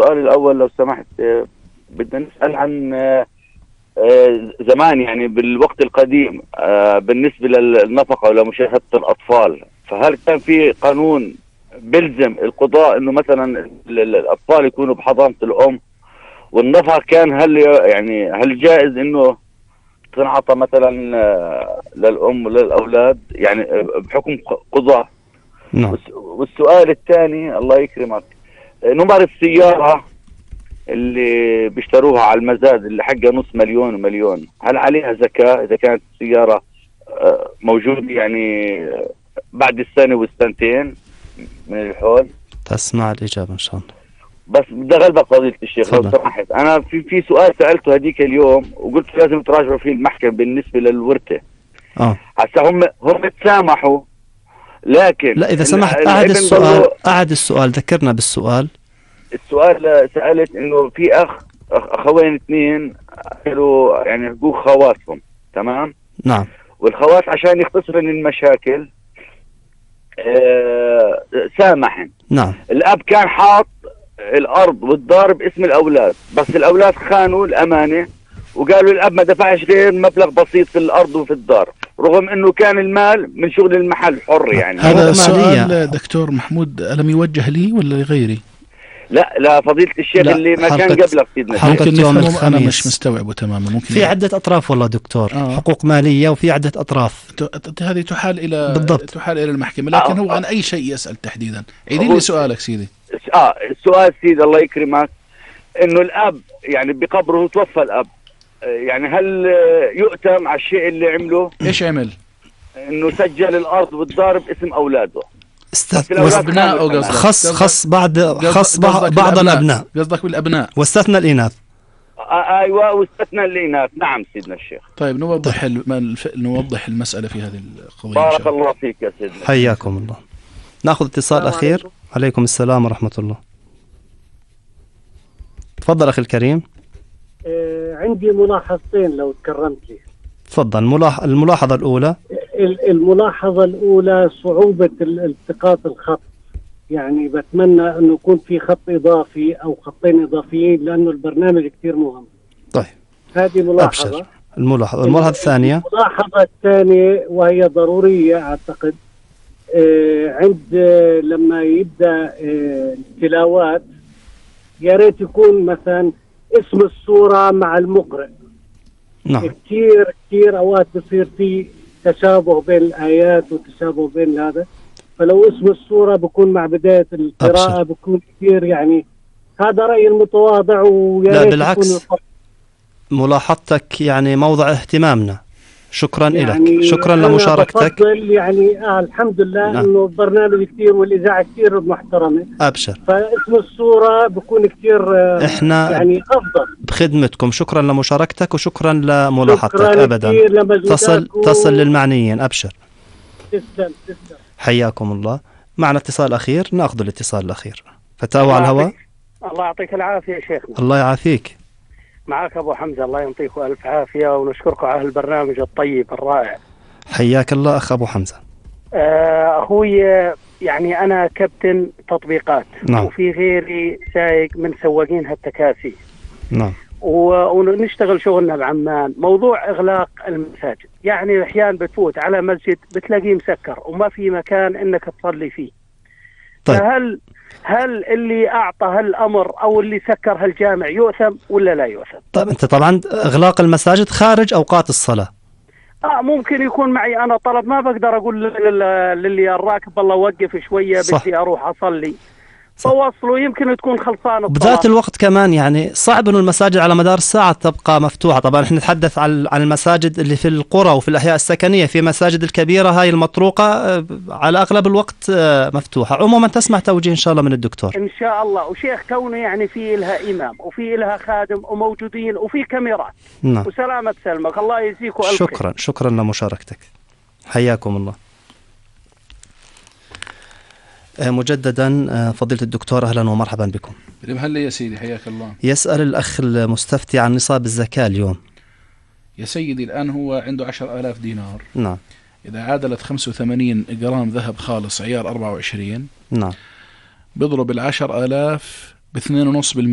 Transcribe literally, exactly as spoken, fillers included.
السؤال الأول لو سمحت، بدنا نسأل عن زمان يعني بالوقت القديم بالنسبة للنفقة ولمشاهدة الأطفال، فهل كان في قانون بلزم القضاء إنه مثلا الأطفال يكونوا بحضانة الأم؟ والنفقة كان هل يعني هل جائز إنه تنعطى مثلا للأم وللأولاد يعني بحكم قضاء؟ نعم. والسؤال الثاني الله يكرمك، نمر السيارة اللي بيشتروها على المزاد اللي حقها نص مليون ومليون، هل عليها زكاة إذا كانت السيارة موجودة يعني بعد السنة والسنتين من الحول؟ تسمع الإجابة إن شاء الله. بس بدي أغلبك فضيلة الشيخ لو سمحت، أنا في في سؤال سألته هديك اليوم وقلت لازم تراجعوا فيه المحكمة بالنسبة للورثة. آه. هسا هم هم تسامحوا، لكن لا إذا سمحت أعد السؤال، أعد السؤال، ذكرنا بالسؤال. السؤال سألت إنه في أخ أخوين اثنين قالوا يعني حقوق خواتهم، تمام؟ نعم. والخوات عشان يختصرن المشاكل آه سامحن. نعم. الأب كان حاط الأرض والدار باسم الأولاد، بس الأولاد خانوا الأمانة وقالوا الأب ما دفعش غير مبلغ بسيط في الأرض وفي الدار، رغم إنه كان المال من شغل المحل حر يعني. هذا السؤال دكتور محمود ألم يوجه لي ولا لغيري؟ لا لا فضيلة الشيخ اللي ما كان قبلك سيدنا. ممكن نفهمه، أنا مش مستوعبه تماما. ممكن في عدة أطراف والله دكتور. آه. حقوق مالية وفي عدة أطراف، هذه تحال إلى بالضبط. تحال إلى المحكمة، لكن آه. هو عن أي شيء يسأل تحديدا؟ عيدي لي سؤالك سيدي. آه السؤال سيدي الله يكرمك، إنه الأب يعني بقبره توفى الأب، يعني هل يؤتم على الشيء اللي عمله؟ إيش عمل؟ إنه سجل الأرض والدار باسم أولاده. أبناء خص خص بعد خص بعض الأبناء. قصدك بالأبناء واستثنى الإناث. آه أيوة واستثنى الإناث. نعم سيدنا الشيخ. طيب نوضح الم... نوضح المسألة في هذه القضية. بارك الله فيك يا سيدنا. حياكم الله. نأخذ اتصال أخير. عليكم. عليكم السلام ورحمة الله. تفضل أخي الكريم. آه عندي ملاحظتين لو تكرمت لي. تفضل. الملاح... الملاحظة الأولى. الملاحظة الأولى صعوبة التقاط الخط، يعني بتمنى أنه يكون في خط إضافي أو خطين إضافيين لأنه البرنامج كتير مهم. طيب هذه ملاحظة. أبشر. الملاحظة الملاحظة الثانية. الملاحظة الثانية وهي ضرورية أعتقد آه عند آه لما يبدأ آه التلاوات يا ريت يكون مثلا اسم السورة مع المقرئ. نعم. كتير كتير أوقات بصير في تشابه بين الآيات وتشابه بين هذا، فلو اسم السورة بكون مع بداية القراءة بكون كثير يعني. هذا رأيي المتواضع ويا لا بالعكس ملاحظتك يعني موضع اهتمامنا. شكرا يعني لك، شكرا لمشاركتك. يعني آه الحمد لله نعم. انه البرنامج كثير والاذاعه كثير محترمه. ابشر. فاسم الصوره بكون كثير آه احنا يعني افضل. بخدمتكم. شكرا لمشاركتك وشكرا لملاحظتك. شكرا ابدا تصل و... تصل للمعنيين. ابشر. تسلم تسلم. حياكم الله. معنا اتصال اخير، ناخذ الاتصال الاخير. فتاوى على الهواء. الله يعطيك العافيه يا شيخنا. الله يعافيك. معك أبو حمزة، الله يعطيكم ألف عافية ونشكركم على البرنامج الطيب الرائع. حياك الله أخ أبو حمزة. أخوي يعني أنا كابتن تطبيقات. نعم. وفي غيري سايق من سواقين هالتكاسي. نعم. ونشتغل شغلنا بعمان. موضوع إغلاق المساجد، يعني أحيانا بتفوت على مسجد بتلاقيه مسكر وما في مكان إنك تصلي فيه. طيب. فهل هل اللي أعطى هالأمر أو اللي سكر هالجامع يؤثم ولا لا يؤثم؟ طيب أنت طبعا إغلاق المساجد خارج أوقات الصلاة. آه ممكن يكون معي أنا طلب، ما بقدر أقول للي الراكب الله وقف شوية بدي أروح أصلي، فوصلوا يمكن تكون خلصانة بذات الوقت كمان. يعني صعب أنه المساجد على مدار الساعة تبقى مفتوحة. طبعا احنا نتحدث عن عن المساجد اللي في القرى وفي الأحياء السكنية. في مساجد الكبيرة هاي المطروقة على أغلب الوقت مفتوحة. عموما تسمع توجيه إن شاء الله من الدكتور إن شاء الله. وشيخ كونه يعني في لها إمام وفي لها خادم وموجودين وفي كاميرات. نعم. وسلامة سلمك، الله يجزيكم ألف خير. شكرا شكرا لمشاركتك. حياكم الله. مجددا فضيلة الدكتور أهلا ومرحبا بكم. هلا يا سيدي حياك الله. يسأل الأخ المستفتي عن نصاب الزكاة اليوم. يا سيدي الآن هو عنده عشر آلاف دينار. نعم. إذا عادلت خمسة وثمانين جرام ذهب خالص عيار أربعة وعشرين. نعم. بضرب العشر آلاف باثنين ونص بالمئة.